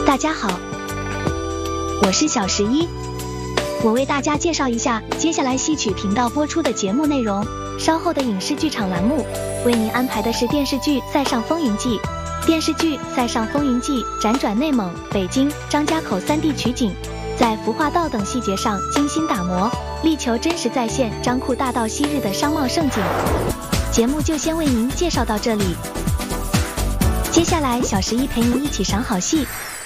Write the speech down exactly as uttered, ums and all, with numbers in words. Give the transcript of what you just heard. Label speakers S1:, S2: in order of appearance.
S1: 大家好，我是小十一，我为大家介绍一下接下来戏曲频道播出的节目内容。稍后的影视剧场栏目为您安排的是电视剧《塞上风云记》。电视剧《塞上风云记》辗转内蒙、北京、张家口三地取景，在服化道等细节上精心打磨，力求真实再现张库大道昔日的商贸盛景。节目就先为您介绍到这里，接下来小十一陪您一起赏好戏。